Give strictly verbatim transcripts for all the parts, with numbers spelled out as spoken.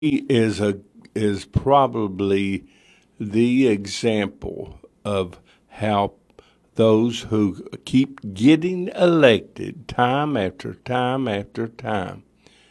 He is a is probably the example of how those who keep getting elected time after time after time,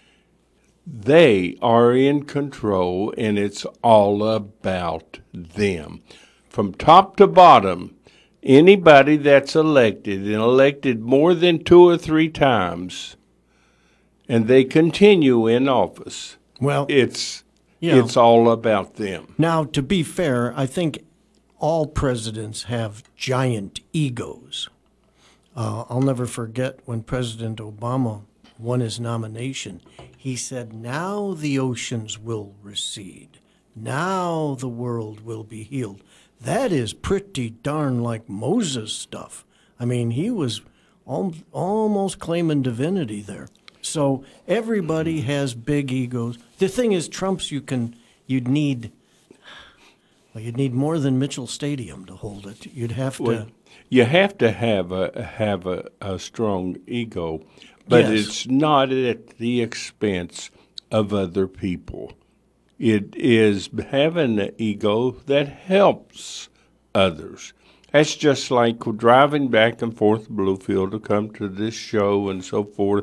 they are in control, and it's all about them. From top to bottom, anybody that's elected and elected more than two or three times, and they continue in office, Well, it's Yeah. it's all about them. now, to be fair, I think all presidents have giant egos. Uh, I'll never forget when President Obama won his nomination. He said, "Now the oceans will recede. Now the world will be healed." That is pretty darn like Moses stuff. I mean, he was al- almost claiming divinity there. So everybody has big egos. The thing is, Trump's you can you'd need well, you'd need more than Mitchell Stadium to hold it. You'd have to. Well, you have to have a have a, a strong ego, but Yes. it's not at the expense of other people. It is having an ego that helps others. That's just like driving back and forth to Bluefield to come to this show and so forth.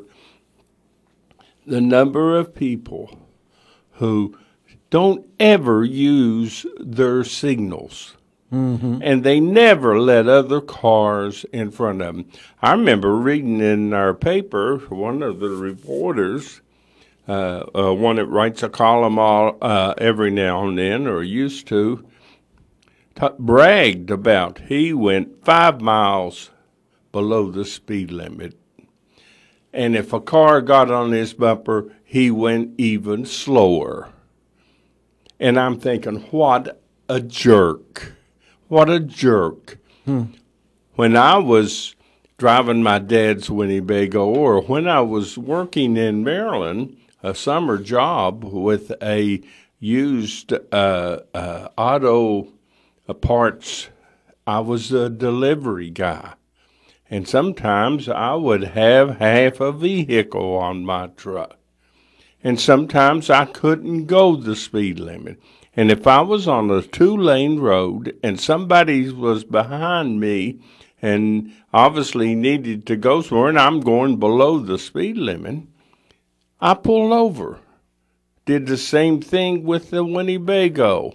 The number of people who don't ever use their signals. Mm-hmm. And they never let other cars in front of them. I remember reading in our paper, one of the reporters, uh, uh, one that writes a column all, uh, every now and then, or used to, t- bragged about he went five miles below the speed limit. And if a car got on his bumper, he went even slower. And I'm thinking, what a jerk. What a jerk. Hmm. When I was driving my dad's Winnebago, or when I was working in Maryland, a summer job with a used uh, uh, auto parts, I was a delivery guy. And sometimes I would have half a vehicle on my truck. And sometimes I couldn't go the speed limit. And if I was on a two-lane road and somebody was behind me and obviously needed to go somewhere and I'm going below the speed limit, I pulled over. Did the same thing with the Winnebago.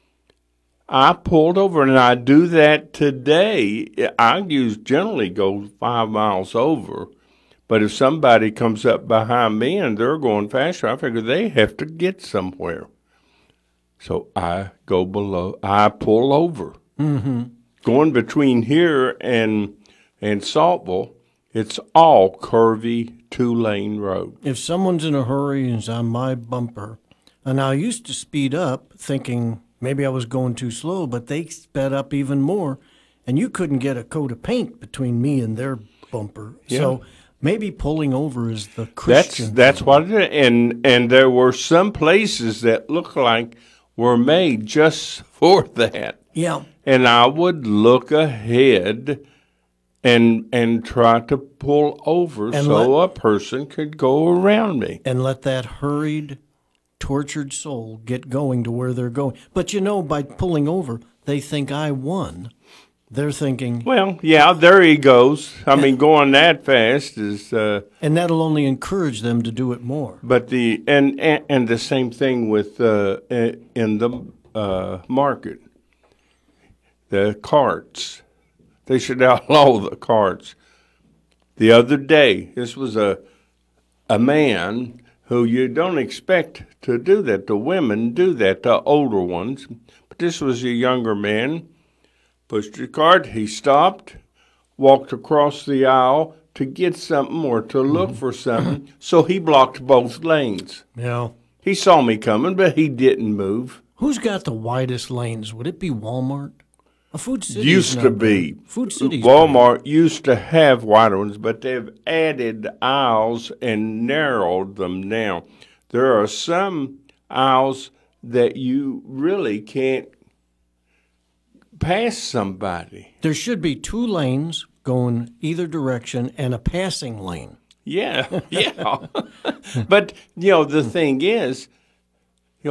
I pulled over, and I do that today. I use generally go five miles over. But if somebody comes up behind me and they're going faster, I figure they have to get somewhere. So I go below, I pull over. Mm-hmm. Going between here and and Saltville, it's all curvy two-lane road. If someone's in a hurry and is on my bumper, and I used to speed up thinking maybe I was going too slow, but they sped up even more, and you couldn't get a coat of paint between me and their bumper. Yeah. So maybe pulling over is the Christian. That's that's thing. what it is. And and there were some places that looked like were made just for that. Yeah. And I would look ahead and and try to pull over And so let- a person could go around me. And let that hurried, tortured soul get going to where they're going. But you know, by pulling over, they think I won. They're thinking, Well, yeah, there he goes. I mean, going that fast is. Uh, and that'll only encourage them to do it more. but the and, and and the same thing with uh, in the uh, market, the carts. They should outlaw the carts. The other day, this was a a man who you don't expect to do that. The women do that, the older ones. But this was a younger man. Pushed his cart, he stopped, walked across the aisle to get something or to look mm-hmm. for something, so he blocked both lanes. Yeah. He saw me coming, but he didn't move. Who's got the widest lanes? Would it be Walmart? A Food City used to be. Food City. Walmart bad. Used to have wider ones, but they've added aisles and narrowed them now. There are some aisles that you really can't pass somebody. There should be two lanes going either direction and a passing lane. Yeah, yeah. But, you know, the thing is,